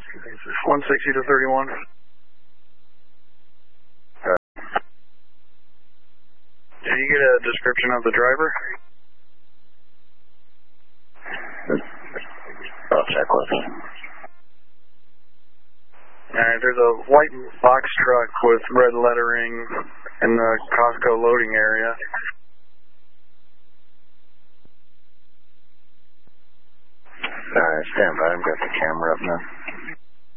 160 to 31. Did you get a description of the driver? I'll check with him. Alright, there's a white box truck with red lettering in the Costco loading area. Alright, stand by. I've got the camera up now.